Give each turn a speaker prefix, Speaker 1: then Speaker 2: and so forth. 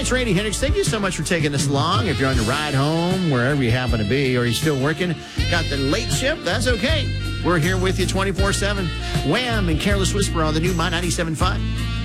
Speaker 1: it's Randy Hendricks. Thank you so much for taking us along. If you're on your ride home, wherever you happen to be, or you're still working, got the late shift, that's okay. We're here with you 24/7. Wham and Careless Whisper on the new My 97.5.